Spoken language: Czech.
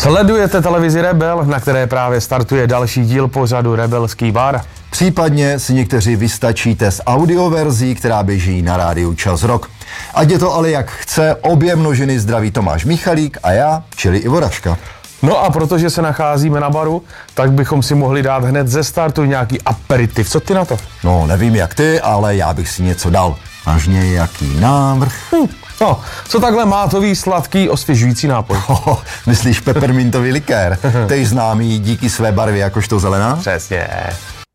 Sledujete televizi Rebel, na které právě startuje další díl pořadu Rebelský bar. Případně si někteří vystačíte s audioverzí, která běží na rádiu Čas Rock. Ať je to ale jak chce, obě množiny zdraví Tomáš Michalík a já, čili Ivo Raška. No a protože se nacházíme na baru, tak bychom si mohli dát hned ze startu nějaký aperitiv. Co ty na to? No, nevím jak ty, ale já bych si něco dal. Máš nějaký návrh? No, co takhle mátový, sladký, osvěžující nápoj? Myslíš peppermintový likér? Tej známý díky své barvě jakožto zelená? Přesně.